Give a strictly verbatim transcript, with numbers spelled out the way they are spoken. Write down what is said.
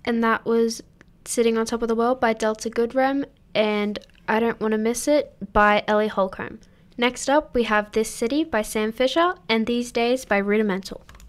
and that was Sitting on Top of the World by Delta Goodrem and I Don't Want to Miss It by Ellie Holcomb. Next up, we have This City by Sam Fisher and These Days by Rudimental.